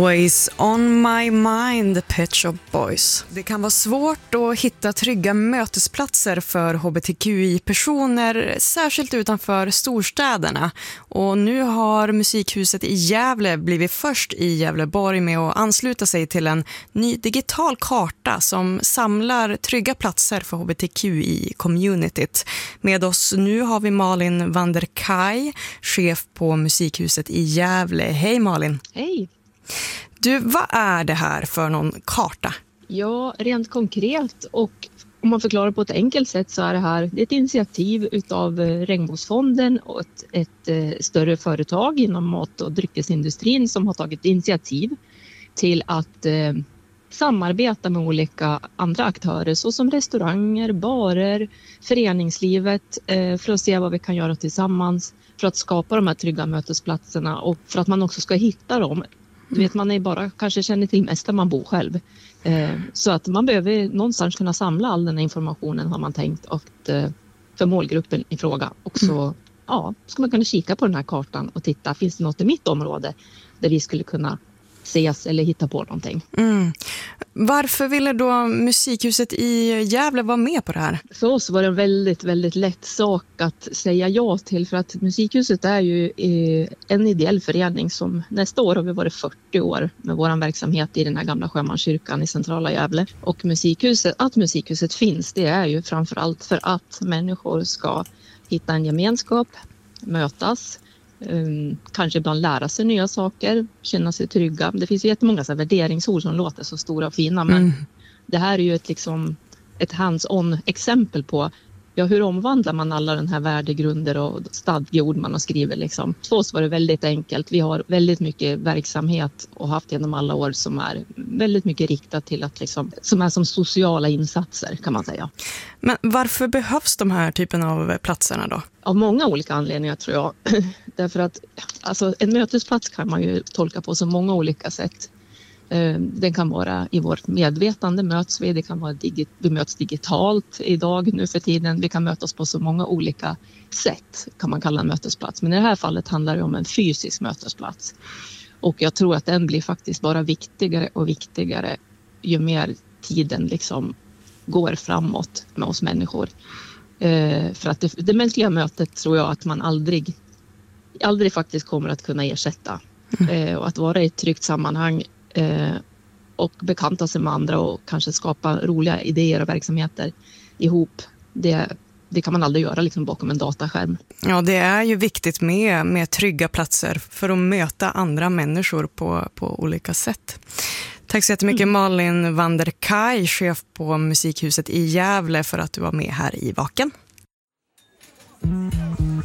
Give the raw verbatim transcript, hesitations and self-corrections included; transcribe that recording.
Always on my mind, Pet Shop Boys. Det kan vara svårt att hitta trygga mötesplatser för H B T Q I-personer, särskilt utanför storstäderna. Och nu har Musikhuset i Gävle blivit först i Gävleborg med att ansluta sig till en ny digital karta som samlar trygga platser för H B T Q I-communityt. Med oss nu har vi Malin van der Kaj, chef på Musikhuset i Gävle. Hej Malin! Hej! Du, vad är det här för någon karta? Ja, rent konkret och om man förklarar på ett enkelt sätt så är det här det är ett initiativ utav Regnbågsfonden och ett, ett eh, större företag inom mat- och dryckesindustrin som har tagit initiativ till att eh, samarbeta med olika andra aktörer såsom restauranger, barer, föreningslivet eh, för att se vad vi kan göra tillsammans för att skapa de här trygga mötesplatserna och för att man också ska hitta dem. Du vet, man är bara kanske känner till mest där man bor själv. Eh, så att man behöver någonstans kunna samla all den här informationen har man tänkt och, eh, för målgruppen i fråga. Och så mm. ja, ska man kunna kika på den här kartan och titta, finns det något i mitt område där vi skulle kunna ses eller hitta på någonting. Mm. Varför ville då Musikhuset i Gävle vara med på det här? För oss var det en väldigt, väldigt lätt sak att säga ja till för att Musikhuset är ju en ideell förening som nästa år har vi varit fyrtio år med vår verksamhet i den här gamla sjömanskyrkan i centrala Gävle. Och Musikhuset, att Musikhuset finns, det är ju framförallt för att människor ska hitta en gemenskap, mötas, Um, kanske ibland lära sig nya saker, känna sig trygga. Det finns ju jättemånga så här värderingsord som låter så stora och fina, men mm. det här är ju ett, liksom, ett hands-on exempel på ja, hur omvandlar man alla den här värdegrunder och stadgeord man har skrivit. Liksom. För oss var det väldigt enkelt. Vi har väldigt mycket verksamhet och haft genom alla år som är väldigt mycket riktat till att liksom, som är som sociala insatser kan man säga. Men varför behövs de här typen av platserna då? Av många olika anledningar tror jag. Därför att alltså, en mötesplats kan man ju tolka på så många olika sätt. Den kan vara i vårt medvetande möts vi, det kan vara digit, vi möts digitalt idag nu för tiden. Vi kan mötas på så många olika sätt kan man kalla en mötesplats. Men i det här fallet handlar det om en fysisk mötesplats. Och jag tror att den blir faktiskt bara viktigare och viktigare ju mer tiden liksom går framåt med oss människor. Eh, för att det, det mänskliga mötet tror jag att man aldrig, aldrig faktiskt kommer att kunna ersätta. Eh, och att vara i ett tryggt sammanhang eh, och bekanta sig med andra och kanske skapa roliga idéer och verksamheter ihop, det, det kan man aldrig göra liksom bakom en dataskärm. Ja, det är ju viktigt med, med trygga platser för att möta andra människor på, på olika sätt. Tack så jättemycket mm. Malin van der Kaj, chef på Musikhuset i Gävle, för att du var med här i Vaken. Mm.